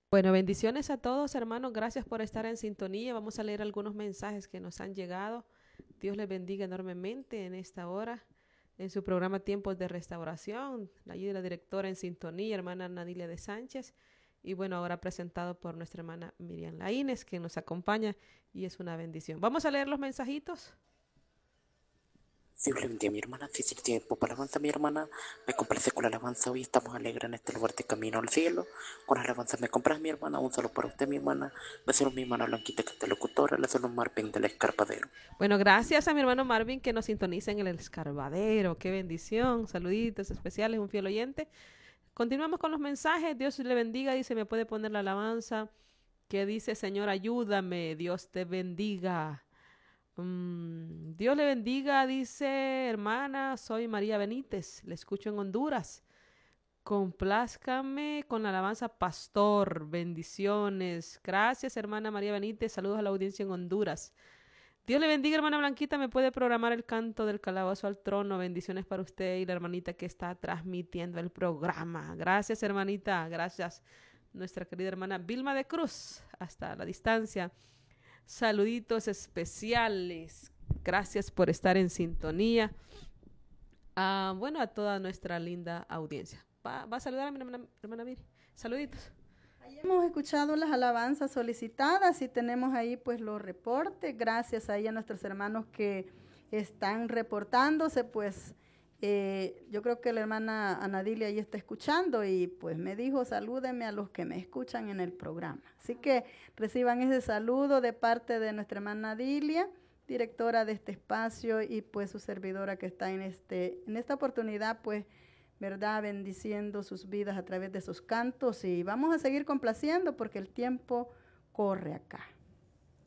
Bueno, bendiciones a todos, hermanos. Gracias por estar en sintonía. Vamos a leer algunos mensajes que nos han llegado. Dios les bendiga enormemente en esta hora, en su programa Tiempos de Restauración. Allí de la directora en sintonía, hermana Nadilia de Sánchez. Y bueno, ahora presentado por nuestra hermana Miriam Laínez, que nos acompaña y es una bendición. Vamos a leer los mensajitos. Dios le bendiga a mi hermana, si el tiempo para alabanza mi hermana, me complace con la alabanza, hoy estamos alegres en este lugar de camino al cielo, con la alabanza me compras mi hermana, un saludo para usted mi hermana, besos mi hermana Blanquita que es locutora, le saludo Marpin del Escarpadero. Bueno, gracias a mi hermano Marvin que nos sintoniza en el escarbadero. Qué bendición. Saluditos especiales, un fiel oyente. Continuamos con los mensajes. Dios le bendiga. Dice, me puede poner la alabanza que dice, Señor, ayúdame. Dios te bendiga. Dios le bendiga, dice, hermana, soy María Benítez. Le escucho en Honduras. Complázcame con la alabanza, pastor. Bendiciones. Gracias, hermana María Benítez. Saludos a la audiencia en Honduras. Dios le bendiga, hermana Blanquita. Me puede programar el canto del calabozo al trono. Bendiciones para usted y la hermanita que está transmitiendo el programa. Gracias, hermanita. Gracias, nuestra querida hermana Vilma de Cruz, hasta la distancia. Saluditos especiales. Gracias por estar en sintonía. Bueno, a toda nuestra linda audiencia. Va a saludar a mi hermana Viri. Saluditos. Ahí hemos escuchado las alabanzas solicitadas y tenemos ahí pues los reportes. Gracias ahí a nuestros hermanos que están reportándose, pues yo creo que la hermana Anadilia ahí está escuchando y pues me dijo salúdenme a los que me escuchan en el programa. Así que reciban ese saludo de parte de nuestra hermana Anadilia, directora de este espacio y pues su servidora que está en esta oportunidad pues, ¿verdad? Bendiciendo sus vidas a través de sus cantos y vamos a seguir complaciendo porque el tiempo corre acá.